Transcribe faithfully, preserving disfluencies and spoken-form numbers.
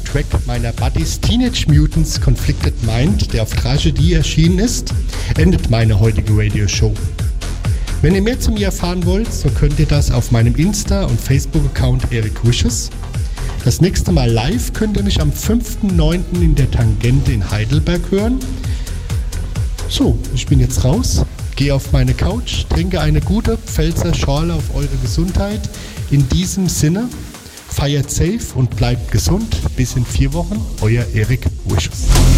Track meiner Buddies Teenage Mutants Conflicted Mind, der auf Tragedy erschienen ist, endet meine heutige Radioshow. Wenn ihr mehr zu mir erfahren wollt, so könnt ihr das auf meinem Insta- und Facebook-Account Eric Wishes. Das nächste Mal live könnt ihr mich am fünften neunten in der Tangente in Heidelberg hören. So, ich bin jetzt raus, gehe auf meine Couch, trinke eine gute Pfälzer Schorle auf eure Gesundheit. In diesem Sinne, feiert safe und bleibt gesund. Bis in vier Wochen, euer Eric Wishes.